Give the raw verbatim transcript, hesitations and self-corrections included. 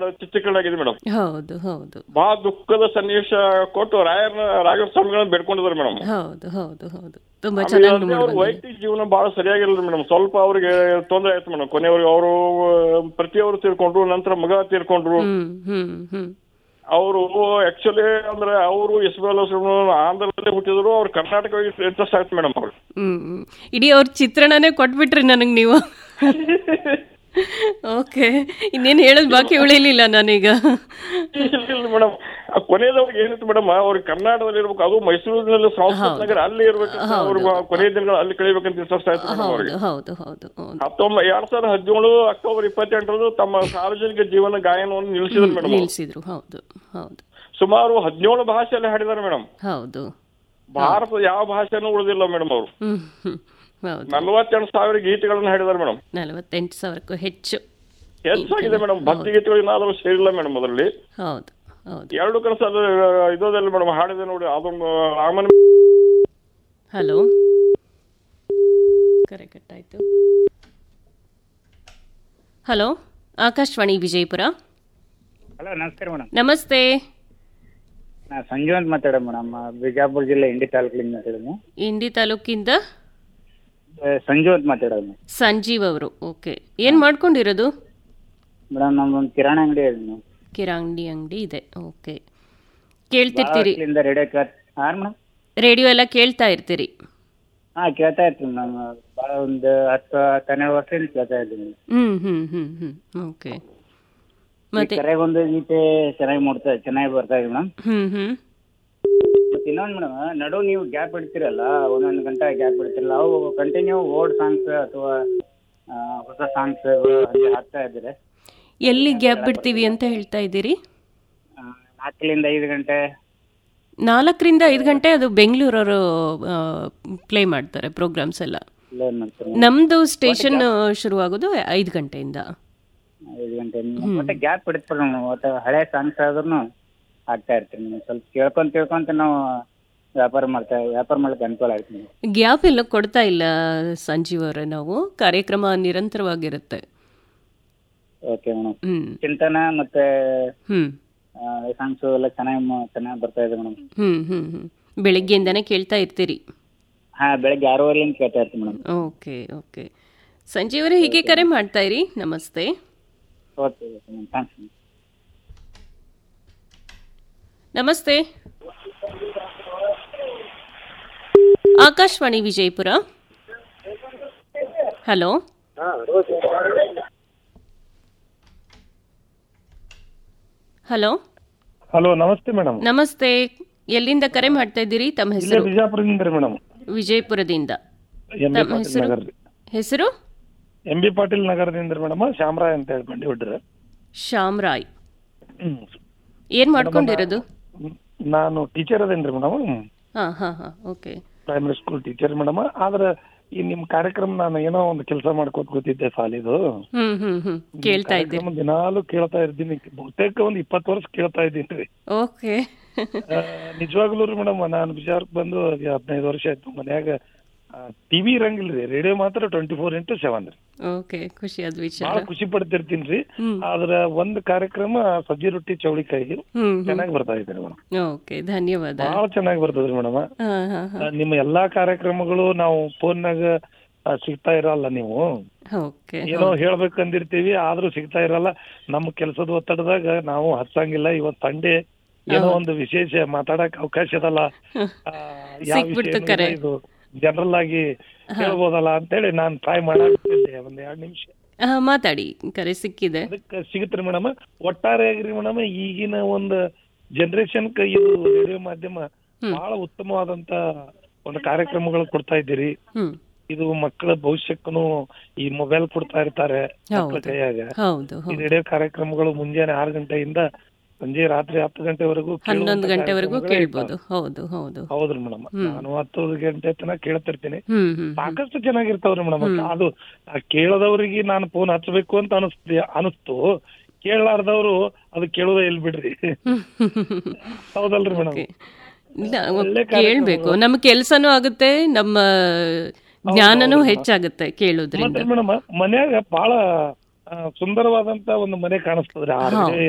Madam ಚಿತ್ರೀಕರಣಾಗಿದೆ madam. ಹೌದು ಹೌದು ಬಹಳ ದುಃಖದ ಸನ್ನಿವೇಶ ಕೊಟ್ಟು ರಾಯರ್ನ ರಾಘವ ಸ್ವಾಮಿಗಳನ್ನ ಬೇಡ್ಕೊಂಡಿದ್ದಾರೆ ಮೇಡಮ್. ಹೌದು ಹೌದು ಹೌದು ತುಂಬಾ ಚೆನ್ನಾಗಿ ಮೂಡಿ ಅವ್ರ ಬಂದಿದೆ. ವೈಯಕ್ತಿಕ ಜೀವನ ಬಹಳ ಸರಿಯಾಗಿಲ್ಲ ಮೇಡಮ್. ಸ್ವಲ್ಪ ಅವ್ರಿಗೆ ತೊಂದರೆ ಆಯ್ತು ಮೇಡಮ್. ಕೊನೆಯವ್ರಿಗೆ ಅವರು ಪ್ರತಿಯವರು ತೀರ್ಕೊಂಡ್ರು, ನಂತರ ಮಗ ತೀರ್ಕೊಂಡ್ರು. ಹ್ಮ್ ಹ್ಮ್ ಹ್ಮ್ ಅವರು ಆಕ್ಚುಲಿ ಅಂದ್ರೆ ಅವರು ಎಸ್ ಬಿ ಎಲ್ ಆಂಧ್ರದಲ್ಲೇ ಹುಟ್ಟಿದ್ರು, ಅವ್ರು ಕರ್ನಾಟಕ ಇಂಟ್ರೆಸ್ಟ್ ಆಯ್ತು ಮೇಡಮ್. ಅವ್ರು ಹ್ಮ್ ಹ್ಮ್. ಇಡೀ ಅವ್ರ ಚಿತ್ರಣನೇ ಕೊಟ್ಬಿಟ್ರಿ ನನಗೆ ನೀವು. ಓಕೆ, ಇನ್ನೇನು ಹೇಳೋದು ಬಾಕಿ ಉಳಿಲಿಲ್ಲ ನಾನೀಗ. ಮೇಡಮ್ ಕೊನೆಯದವ್ರಿಗೆ ಏನಿತ್ತು ಮೇಡಮ್, ಅವ್ರಿಗೆ ಕರ್ನಾಟಕದಲ್ಲಿ ಇರ್ಬೇಕು, ಅದು ಮೈಸೂರಿನಲ್ಲಿ ಸಂಸ್ಕೃತ ನಗರ ಅಲ್ಲಿ ಇರ್ಬೇಕಂತ ಅವ್ರಿಗೆ ಕೊನೆಯ ದಿನಗಳು ಅಲ್ಲಿ ಕಳಿಬೇಕಂತ ಇಂಟ್ರೆಸ್ಟ್ ಆಯ್ತು ಮೇಡಮ್ ಅವ್ರಿಗೆ. ಹೌದು ಹೌದು ಹೌದು. ಹತ್ತೊಂಬ ಎರಡ್ ಸಾವಿರದ ಹದಿನೇಳು ಅಕ್ಟೋಬರ್ ಇಪ್ಪತ್ತೆಂಟರಂದು ತಮ್ಮ ಸಾರ್ವಜನಿಕ ಜೀವನ ಗಾಯನವನ್ನು ನಿಲ್ಲಿಸಿದ್ರು ಮೇಡಮ್. ನಿಲ್ಲಿಸಿದ್ರು. ಹೌದು ಹೌದು. ಸುಮಾರು ಹದಿನೇಳು ಭಾಷೆಯಲ್ಲಿ ಹಾಡಿದ್ದಾರೆ ಮೇಡಮ್. ಹೌದು. ಭಾರತದ ಯಾವ ಭಾಷೆನೂ ಉಳಿದಿಲ್ಲ ಮೇಡಮ್. ಅವರು ಹ್ಮ್ ಹ್ಮ್ ಹೌದು. ನಲವತ್ತೆಂಟು ಸಾವಿರ ಗೀತೆಗಳನ್ನು ಹಾಡಿದ್ದಾರೆ ಮೇಡಮ್. ನಲವತ್ತೆಂಟು ಸಾವಿರಕ್ಕೂ ಹೆಚ್ಚು ಹೆಚ್ಚಾಗಿದೆ ಮೇಡಮ್. ಭಕ್ತಿ ಗೀತೆಗಳು ಏನಾದರೂ ಸೇರಿಲ್ಲ ಮೇಡಮ್ ಅದರಲ್ಲಿ. ಹೌದು ಹೌದು. ಎರಡು ಕನಸ ಅದು ಇದೋದಲ್ಲ ಮೇಡಮ್ ಹಾಡಿದೆ ನೋಡಿ ಅದೊಂದು ರಾಮನ. ಹಲೋ, ಕರೆ ಕಟ್ಟಾಯ್ತು. ಹಲೋ, ಆಕಾಶವಾಣಿ ವಿಜಯಪುರ. ಹಲೋ ನಮಸ್ಕಾರ ಮೇಡಮ್. ನಮಸ್ತೆ. ನಾ ಸಂಜು ಅಂತ ಮಾತಾಡೋ ಮೇಡಮ್, ಬಿಜಾಪುರ ಜಿಲ್ಲೆ ಇಂಡಿ ತಾಲೂಕಿನಿಂದ ಮಾತಾಡೋದು. ಇಂಡಿ ತಾಲೂಕಿಂದ ಸಂಜು ಅಂತ ಮಾತಾಡೋದು. ಸಂಜೀವ್ ಅವರು. ಓಕೆ, ಏನ್ ಮಾಡ್ಕೊಂಡಿರೋದು ಮೇಡಮ್? ನಮ್ದೊಂದು ಕಿರಾಣಿ ಅಂಗಡಿ ಇದೆ ಮೇಡಮ್. ಕಿರಾಣಿ ಅಂಗಡಿ ಇದೆ. Okay, ಕೇಳ್ತಿರ್ತೀರಿ radio madam? ರೇಡಿಯೋ ಎಲ್ಲ ಕೇಳ್ತಾ ಇರ್ತೀರಿ? ಹಾ ಕೇಳ್ತಾ ಇರ್ತೀವಿ ಮೇಡಮ್. ಭಾಳ ಒಂದು ಹತ್ತು ಹನ್ನೆರಡು ವರ್ಷದಿಂದ ಕೇಳ್ತಾ ಇದ್ದೀನಿ. ಹ್ಮ್ ಹ್ಮ್ ಹ್ಮ್ ಹ್ಮ್ ಓಕೆ. ಮತ್ತೆ ಕರೆಗೊಂದು ಗೀತೆ ಚೆನ್ನಾಗಿ ಮಾಡ್ತಾ ಚೆನ್ನಾಗಿ ಬರ್ತಾ ಇದೆ ಮೇಡಮ್. ಹ್ಮ್ ಹ್ಮ್ ಮತ್ತೆ ಇನ್ನೊಂದು ಮೇಡಮ್, ನಡು ನೀವು ಗ್ಯಾಪ್ ಇಡ್ತೀರಲ್ಲ, ಒಂದೊಂದು ಗಂಟೆ ಗ್ಯಾಪ್ ಇಡ್ತಿರಲ್ಲ, ಅವು ಕಂಟಿನ್ಯೂ ಓಲ್ಡ್ ಸಾಂಗ್ಸ್ ಅಥವಾ ಹೊಸ ಸಾಂಗ್ಸ್ ಹಾಕ್ತಾ ಇದ್ದೀರಿ? ಎಲ್ಲಿ ಗ್ಯಾಪ್ ಬಿಡ್ತೀವಿ ಅಂತ ಹೇಳ್ತಾ ಇದ್ದೀರಿ? ನಾಲ್ಕರಿಂದ ಐದು ಗಂಟೆ. ನಾಲ್ಕರಿಂದ ಐದು ಗಂಟೆ ಅದು ಬೆಂಗಳೂರವರು ಪ್ಲೇ ಮಾಡ್ತಾರೆ ಪ್ರೋಗ್ರಾಮ್ಸ್ ಎಲ್ಲ. ನಮ್ದು ಸ್ಟೇಷನ್ ಶುರುವಾಗೋದು ಐದು ಗಂಟೆಯಿಂದ. ಐದು ಗಂಟೆ ಮತ್ತೆ ಗ್ಯಾಪ್ ಇಡ್ತೀರ ಒಟ್ಟು ಹಳೆ ಸಾಂಗ್ಸ್ ಆದ್ರೂ ಹಾಕ್ತಾ ಇರ್ತೀವಿ. ನೀವು ಸ್ವಲ್ಪ ಕೇಳ್ಕೊಂತ ಕೇಳ್ಕೊಂತ ನಾವು ವ್ಯಾಪಾರ ಮಾಡ್ತಾ ವ್ಯಾಪಾರ ಮಾಡ್ಲಿಕ್ಕೆ ಅನುಕೂಲ ಆಯ್ತು. ಗ್ಯಾಪ್ ಎಲ್ಲ ಕೊಡ್ತಾ ಇಲ್ಲ ಸಂಜೀವ್ ಅವರೇ, ನಾವು ಕಾರ್ಯಕ್ರಮ ನಿರಂತರವಾಗಿರುತ್ತೆ. Okay madam. ಹ್ಮ್ ಚಿಂತನ ಮತ್ತೆ ಹ್ಮ್ ಸಾಂಗ್ಸ್ ಎಲ್ಲ ಚೆನ್ನಾಗಿ ಚೆನ್ನಾಗಿ ಬರ್ತಾ ಇದೆ ಮೇಡಮ್. ಹ್ಮ್ ಹ್ಮ್ ಹ್ಮ್ ಬೆಳಿಗ್ಗೆಯಿಂದಾನೇ ಕೇಳ್ತಾ ಇರ್ತೀರಿ? ಹಾ, ಬೆಳಗ್ಗೆ ಆರೂವರೆಯಿಂದ ಕೇಳ್ತಾ ಇರ್ತೀನಿ ಮೇಡಮ್. Okay okay. ಸಂಜೀವ್ ಅವರೇ, ಹೀಗೆ ಕರೆ ಮಾಡ್ತಾ ಇರಿ. ನಮಸ್ತೆ. Okay madam, thanks. ನಮಸ್ತೆ. Akashvani Vijayapura. Hello. Hello hello, ನಮಸ್ತೆ ಮೇಡಮ್. ನಮಸ್ತೆ. ಎಲ್ಲಿಂದ ಕರೆ ಮಾಡ್ತಾ ಇದ್ದೀರಿ? ತಮ್ಮ ಹೆಸರು? ಬಿಜಾಪುರದಿಂದ ಮೇಡಮ್. ವಿಜಯಪುರದಿಂದ. ತಮ್ಮ ಹೆಸರು? ಹೆಸರು ಎಂ ಬಿ ಪಾಟೀಲ್ ನಗರದಿಂದ ಮೇಡಮ್. ಶ್ಯಾಮರಾಯ್ ಅಂತ ಹೇಳಿ ಬಂಡಿ ಹೊಡ್ರ. ಶ್ಯಾಮರಾಯ್. ಏನ್ ಮಾಡ್ಕೊಂಡಿರೋದು? ನಾನು ಟೀಚರ್ ಅದೇನ್ರಿ ಮೇಡಮ್. ಹಾ ಹಾ ಹಾ okay. Primary school teacher madam. ಆದ್ರೆ ಈ ನಿಮ್ ಕಾರ್ಯಕ್ರಮ ನಾನು ಏನೋ ಒಂದು ಕೆಲಸ ಮಾಡ್ಕೋತ ಕೂತಿದ್ದೆ ಸಾಲಿದು. ಹ್ಮ್ ಹ್ಮ್ ಹ್ಮ್ ಕೇಳ್ತಾ ಇದ್ದೀನಿ. ದಿನಾಲು ಕೇಳ್ತಾ ಇರ್ತೀನಿ. ಬಹುತೇಕ ಒಂದ್ ಇಪ್ಪತ್ತು ವರ್ಷ ಕೇಳ್ತಾ ಇದ್ದೀನಿ. ಓಕೆ. ನಿಜವಾಗ್ಲೂ ರೀ ಮೇಡಮ್, ನಾನು ಬಿಜಾರ್ಕ್ ಬಂದು ಹದಿನೈದು ವರ್ಷ ಆಯ್ತು. ಮನ್ಯಾಗ ಟಿವಿ ಇರಂಗಿಲ್ರಿ, ರೇಡಿಯೋ ಮಾತ್ರ ಟ್ವೆಂಟಿ ಫೋರ್ ಇಂಟು ಸೆವೆನ್ ರೀ. ಓಕೆ, ಖುಷಿ ಆದ ವಿಚಾರ. ಬಹಳ ಖುಷಿ ಪಡ್ತಿರ್ತೀನಿ ರೀ. ಆದ್ರ ಒಂದ್ ಕಾರ್ಯಕ್ರಮ ಸಜ್ಜಿ ರೊಟ್ಟಿ ಚೌಳಿಕಾಯಿ ಚೆನ್ನಾಗಿ ಬರ್ತಾ ಇದೆ ಮೇಡಮ್. ಓಕೆ, ಧನ್ಯವಾದ. ಬಹಳ ಚೆನ್ನಾಗಿ ಬರ್ತದ್ರಿ ಮೇಡಮ್. ನಿಮ್ಮ ಎಲ್ಲಾ ಕಾರ್ಯಕ್ರಮಗಳು ನಾವು ಫೋನ್ನಾಗ ಸಿಗ್ತಾ ಇರಲ್ಲ. ನೀವು ಏನೋ ಹೇಳ್ಬೇಕಂದಿರ್ತೀವಿ, ಆದ್ರೂ ಸಿಗ್ತಾ ಇರಲ್ಲ. ನಮ್ಮ ಕೆಲಸದ ಒತ್ತಡದಾಗ ನಾವು ಹಚ್ಚಂಗಿಲ್ಲ. ಇವತ್ ಸಂಡೆ ಏನೋ ಒಂದು ವಿಶೇಷ ಮಾತಾಡಕ್ ಅವಕಾಶ ಇದಲ್ಲ. ಯಾವ ವಿಷಯ ಇದು ಜನರಲ್ ಆಗಿ ಹೇಳ್ಬೋದಲ್ಲ ಅಂತೇಳಿ ನಾನು ಟ್ರೈ ಮಾಡಿದ್ದೆ. ಒಂದ್ ಎರಡ್ ನಿಮಿಷ ಮಾತಾಡಿ. ಕರೆ ಸಿಕ್ಕಿದೆ, ಅದಕ್ಕೆ ಸಿಗುತ್ರಿ ಮೇಡಮ್. ಒಟ್ಟಾರೆಯಾಗ್ರಿ ಮೇಡಮ್, ಈಗಿನ ಒಂದು ಜನರೇಷನ್ ಇದು ರೇಡಿಯೋ ಮಾಧ್ಯಮ ಬಹಳ ಉತ್ತಮವಾದಂತ ಒಂದು ಕಾರ್ಯಕ್ರಮಗಳು ಕೊಡ್ತಾ ಇದ್ದೀರಿ. ಇದು ಮಕ್ಕಳ ಭವಿಷ್ಯಕ್ಕೂ ಈ ಮೊಬೈಲ್ ಕೊಡ್ತಾ ಇರ್ತಾರೆ ಮಕ್ಕಳ ಕೈಯಾಗ. ಈ ರೇಡಿಯೋ ಕಾರ್ಯಕ್ರಮಗಳು ಮುಂಜಾನೆ ಆರು ಗಂಟೆಯಿಂದ ಸಂಜೆ ರಾತ್ರಿ ಹತ್ತು ಗಂಟೆವರೆಗೂ ಹನ್ನೊಂದು ಗಂಟೆವರೆಗೂ ಕೇಳ್ಬೋದು. ಹೌದು ಹೌದು ಹೌದ್ರಿ ಮೇಡಮ್. ನಾನು ಹತ್ತು ಗಂಟೆ ತನಕ ಕೇಳ್ತಿರ್ತೀನಿ. ಸಾಕಷ್ಟು ಚೆನ್ನಾಗಿರ್ತಾವ್ರಿ ಮೇಡಮ್. ಅದು ಕೇಳದವ್ರಿಗೆ ನಾನು ಫೋನ್ ಹಚ್ಚಬೇಕು ಅಂತ ಅನಿಸ್ತಿ ಅನಿಸ್ತು ಕೇಳಲಾರ್ದವ್ರು ಅದು ಕೇಳೋದೇ ಎಲ್ಲಿ ಬಿಡ್ರಿ. ಹೌದಲ್ರಿ ಮೇಡಮ್? ಕೇಳ್ಬೇಕು, ನಮ್ ಕೆಲ್ಸನೂ ಆಗುತ್ತೆ, ನಮ್ಮ ಜ್ಞಾನನೂ ಹೆಚ್ಚಾಗುತ್ತೆ ಕೇಳೋದ್ರಿಂದ. ಮೇಡಮ್, ಮನ್ಯಾಗ ಬಹಳ ಸುಂದರವಾದಂತ ಒಂದು ಮನೆ ಕಾಣಿಸ್ತದ್ರಿ.